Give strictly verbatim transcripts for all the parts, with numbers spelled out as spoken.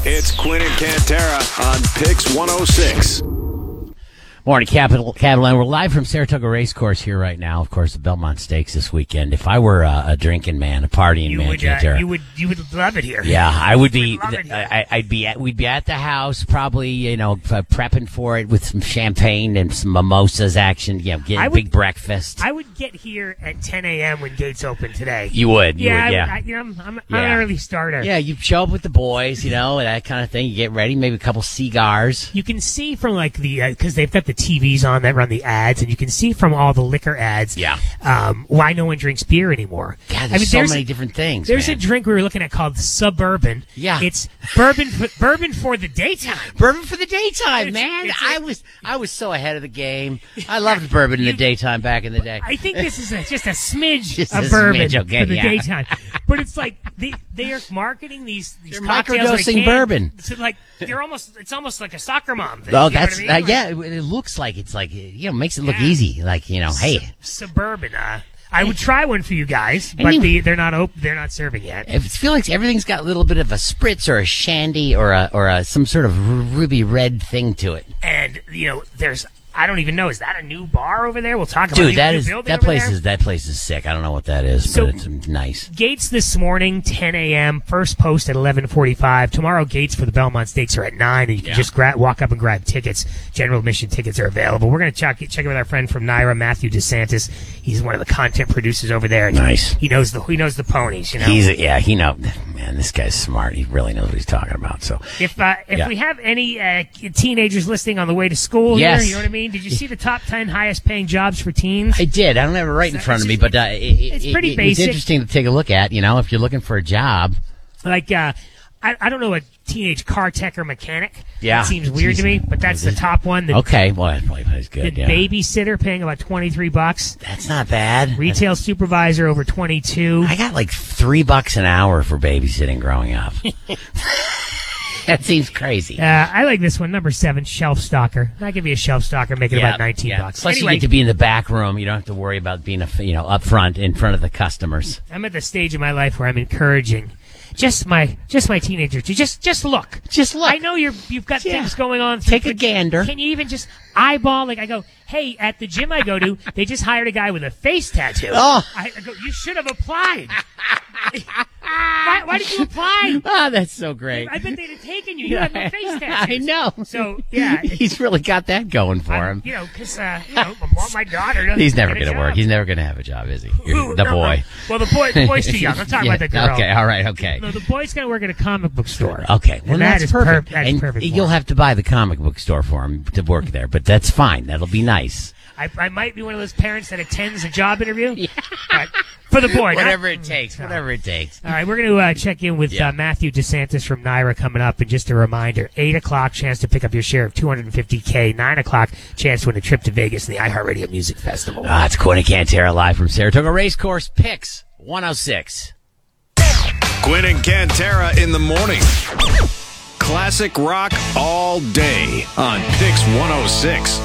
It's Quinn and Cantera on Pix one oh six. Morning, Capital Catalan. We're live from Saratoga Racecourse here right now. Of course, the Belmont Stakes this weekend. If I were a, a drinking man, a partying you man, would, Cantera, uh, you would you would love it here. Yeah, I would be. Would love it here. I, I'd be. At, we'd be at the house, probably. You know, uh, prepping for it with some champagne and some mimosas. Action. You know, getting a would- big breakfast. I would get here at ten a.m. when gates open today. you would. You yeah, would, yeah. I, I, you know, I'm, I'm, I'm Yeah. an early starter. Yeah, you show up with the boys, you know, that kind of thing. You get ready, maybe a couple cigars. You can see from like the because they've got the T Vs on that run the ads, and you can see from all the liquor ads, Yeah. um, why no one drinks beer anymore. God, there's I mean, so there's many a, different things. There's man. a drink we were looking at called Suburban. Yeah. It's bourbon for, bourbon for the daytime. Bourbon for the daytime, It's- man. it's a- I was I was so ahead of the game. I loved bourbon in the daytime back in the day. I think this is a, just a smidge Just of a bourbon smidge, okay, for the yeah. daytime. But it's like they they are marketing these these They're cocktails in a microdosing can. bourbon. So like they're almost it's almost like a soccer mom thing. Oh, you know that's what I mean? uh, yeah. It, it looks like it's like you know makes it look Yeah. easy. Like you know, hey, Su- suburban. Uh, I would try one for you guys, I but mean- the, they're not open. They're not serving yet. it feels like everything's got a little bit of a spritz or a shandy or a or a some sort of ruby red thing to it. And you know, there's I don't even know. Is that a new bar over there? We'll talk about Dude, the that new is building that over place there. is that place is sick. I don't know what that is, So- but it's nice. Gates this morning, ten a.m. First post at eleven forty-five. Tomorrow, gates for the Belmont Stakes are at nine, and you can Yeah. just grab, walk up and grab tickets. General admission tickets are available. We're going to check, check in with our friend from Naira, Matthew DeSantis. He's one of the content producers over there. And Nice. He knows the he knows the ponies. You know, He's a, yeah, he know man. This guy's smart. He really knows what he's talking about. So if uh, if Yeah. we have any uh, teenagers listening on the way to school Yes. here, you know what I mean. Did you see the top ten highest paying jobs for teens? I did. I don't have it right in front of me, but uh, it, it, It's pretty it, basic. It's interesting to take a look at. You know, if you're looking for a job. Like, uh, I, I don't know, a teenage car tech or mechanic. Yeah. That seems weird Jeez. to me, but that's the top one. The, Okay, well, that probably pays good. the Yeah. babysitter paying about twenty-three bucks. That's not bad. Retail supervisor over twenty-two. I got like three bucks an hour for babysitting growing up. That seems crazy. Uh, I like this one, number seven, shelf stalker. I give you a shelf stalker, making about nineteen yeah. bucks. Plus, Anyway, you get to be in the back room. You don't have to worry about being, a, you know, up front in front of the customers. I'm at the stage of my life where I'm encouraging just my just my teenagers to just just look. Just look. I know you're you've got Yeah. things going on. Take a but gander. Can you even just eyeball? Like I go, hey, at the gym I go to, they just hired a guy with a face tattoo. Oh. I, I go, you should have applied. why, why did you apply? Ah, that's so great. I bet they'd have taken you. You have no face tattoo. I know. So yeah, He's really got that going for I'm- him. You know, because uh, you know, my daughter. doesn't He's never get a going to work. job. He's never going to have a job, is he? Who? The No, boy. no. Well, the boy, the boy's too young. I'm talking Yeah, about the girl. Okay, all right, okay. No, the boy's going to work at a comic book store. Okay, well, And that that's is perfect. Per- that's and perfect. for you'll him. have to buy the comic book store for him to work there, but that's fine. That'll be nice. I, I might be one of those parents that attends a job interview. But for the boy. not- Whatever it takes, whatever it takes. All right, we're going to uh, check in with Yeah. uh, Matthew DeSantis from Naira coming up. And just a reminder, eight o'clock, chance to pick up your share of two hundred fifty K. nine o'clock, chance to win a trip to Vegas and the iHeartRadio Music Festival. Ah, it's Quinn and Cantera live from Saratoga Racecourse. Picks one oh six. Quinn and Cantera in the morning. Classic rock all day on Pix one oh six.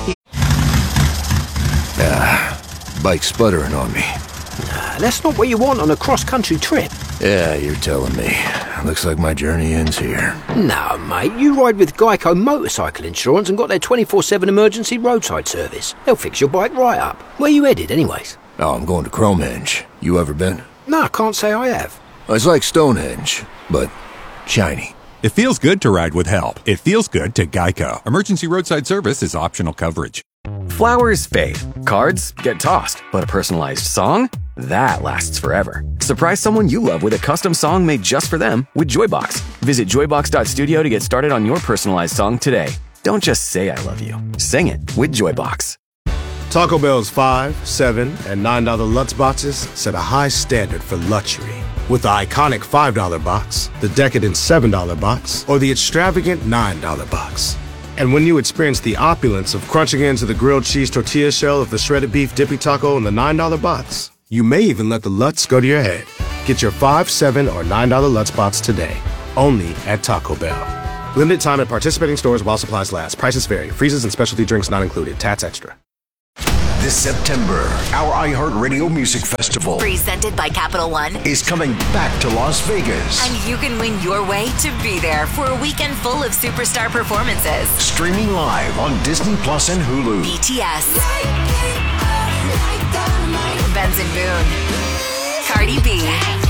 Bike sputtering on me. That's not what you want on a cross-country trip. Yeah, you're telling me. Looks like my journey ends here. No, mate, you ride with Geico Motorcycle Insurance and got their twenty-four seven emergency roadside service. They'll fix your bike right up. Where you headed, anyways? Oh, I'm going to Cromehenge. You ever been? No, I can't say I have. It's like Stonehenge, but shiny. It feels good to ride with help. It feels good to Geico. Emergency roadside service is optional coverage. Flowers fade, cards get tossed, but a personalized song? That lasts forever. Surprise someone you love with a custom song made just for them with Joybox. Visit joybox dot studio to get started on your personalized song today. Don't just say I love you. Sing it with Joybox. Taco Bell's five, seven, and nine dollar Lutz boxes set a high standard for luxury. With the iconic five dollar box, the decadent seven dollar box, or the extravagant nine dollar box. And when you experience the opulence of crunching into the grilled cheese tortilla shell of the shredded beef dippy taco in the nine dollar box, you may even let the Lutz go to your head. Get your five, seven, or nine dollar Lutz box today, only at Taco Bell. Limited time at participating stores while supplies last. Prices vary. Freezes and specialty drinks not included. Tats extra. this September, our iHeartRadio Music Festival, presented by Capital One, is coming back to Las Vegas. And you can win your way to be there for a weekend full of superstar performances. Streaming live on Disney Plus and Hulu. B T S, Benson Boone, Cardi B,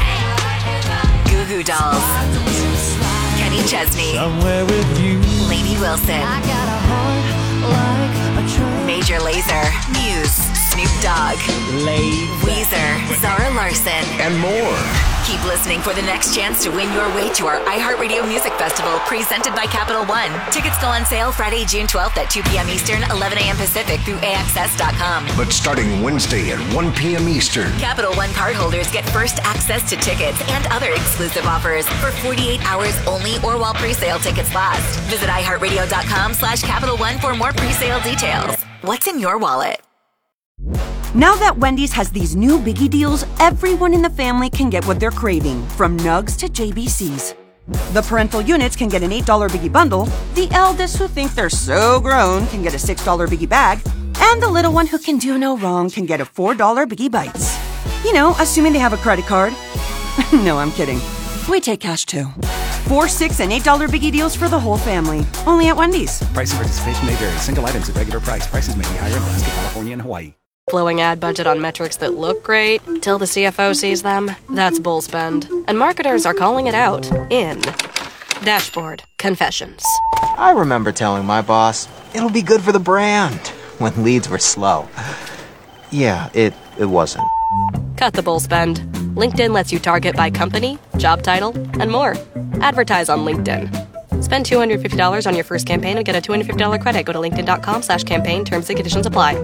Goo Goo Dolls, Kenny Chesney, Somewhere with you. Lady Wilson, I got a heart like a train. Major Lazer, Muse, Snoop Dogg, Weezer, Zara Larson, and more. Keep listening for the next chance to win your way to our iHeartRadio Music Festival, presented by Capital One. Tickets go on sale Friday, June twelfth at two p.m. Eastern, eleven a.m. Pacific through A X S dot com. But starting Wednesday at one p.m. Eastern, Capital One cardholders get first access to tickets and other exclusive offers for forty-eight hours only or while pre-sale tickets last. Visit iHeartRadio.com slash Capital One for more pre-sale details. What's in your wallet? Now that Wendy's has these new biggie deals, everyone in the family can get what they're craving, from nugs to J B Cs. The parental units can get an eight dollar biggie bundle, the eldest who think they're so grown can get a six dollar biggie bag, and the little one who can do no wrong can get a four dollar biggie bites. You know, assuming they have a credit card. No, I'm kidding. We take cash too. Four, six, and eight dollar biggie deals for the whole family. Only at Wendy's. Price and participation may vary. Single items at regular price. Prices may be higher in Alaska, California, and Hawaii. Blowing ad budget on metrics that look great till the C F O sees them, that's bull spend. And marketers are calling it out in Dashboard Confessions. I remember telling my boss, it'll be good for the brand, when leads were slow. Yeah, it, it wasn't. Cut the bull spend. LinkedIn lets you target by company, job title, and more. Advertise on LinkedIn. Spend two hundred fifty dollars on your first campaign and get a two hundred fifty dollars credit. Go to linkedin.com slash campaign. Terms and conditions apply.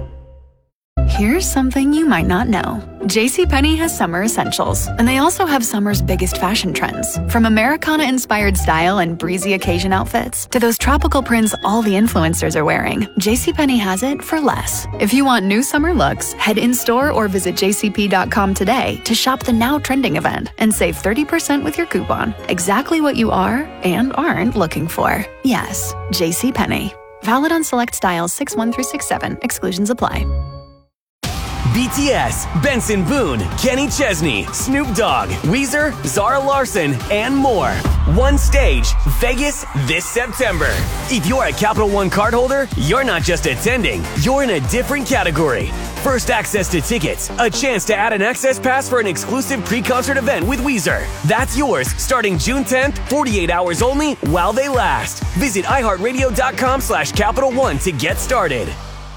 Here's something you might not know. JCPenney has summer essentials, and they also have summer's biggest fashion trends. From Americana-inspired style and breezy occasion outfits to those tropical prints all the influencers are wearing, JCPenney has it for less. If you want new summer looks, head in-store or visit j c p dot com today to shop the now trending event and save thirty percent with your coupon. Exactly what you are and aren't looking for. Yes, JCPenney. Valid on select styles six one through six seven. Exclusions apply. B T S, Benson Boone, Kenny Chesney, Snoop Dogg, Weezer, Zara Larson, and more. One stage, Vegas this September. If you're a Capital One cardholder, you're not just attending, you're in a different category. First access to tickets, a chance to add an access pass for an exclusive pre-concert event with Weezer. That's yours starting June tenth, forty-eight hours only while they last. Visit iHeartRadio.com slash Capital One to get started.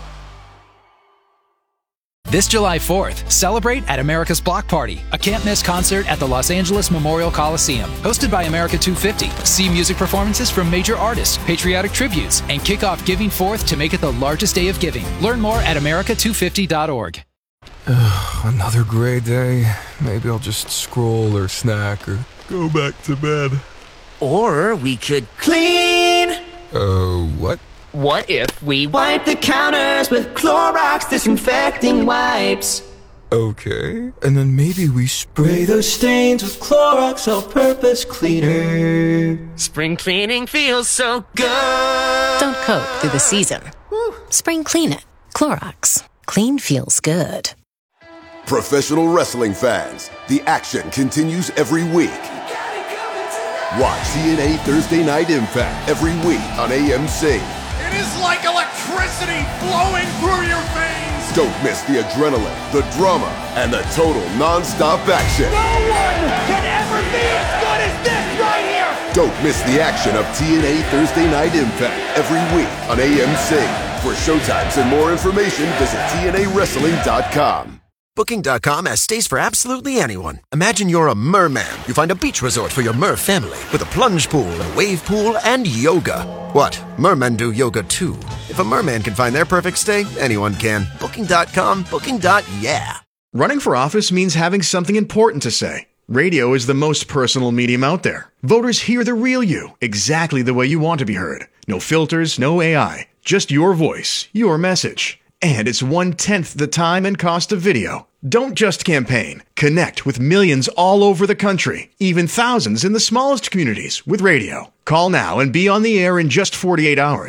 This July fourth, celebrate at America's Block Party, a can't-miss concert at the Los Angeles Memorial Coliseum. Hosted by America two fifty. See music performances from major artists, patriotic tributes, and kick off Giving Fourth to make it the largest day of giving. Learn more at america two fifty dot org. Another gray day. Maybe I'll just scroll or snack or go back to bed. Or we could clean. Uh, what? What if we wipe the counters with Clorox disinfecting wipes? Okay, and then maybe we spray those stains with Clorox all-purpose cleaner. Spring cleaning feels so good. Don't coat through the season. Spring clean it. Clorox. Clean feels good. Professional wrestling fans, the action continues every week. Watch T N A Thursday Night Impact every week on A M C. It is like electricity flowing through your veins. Don't miss the adrenaline, the drama, and the total non-stop action. No one can ever be as good as this right here. Don't miss the action of T N A Thursday Night Impact every week on A M C. For showtimes and more information, visit T N A wrestling dot com. Booking dot com has stays for absolutely anyone. Imagine you're a merman. You find a beach resort for your mer family with a plunge pool, a wave pool, and yoga. What? Mermen do yoga too. If a merman can find their perfect stay, anyone can. Booking dot com, booking. Yeah. Running for office means having something important to say. Radio is the most personal medium out there. Voters hear the real you, exactly the way you want to be heard. No filters, no A I. Just your voice, your message. And it's one-tenth the time and cost of video. Don't just campaign. Connect with millions all over the country, even thousands in the smallest communities with radio. Call now and be on the air in just forty-eight hours.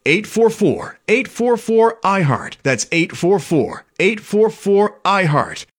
eight four four, eight four four, I heart. That's eight four four, eight four four, I heart.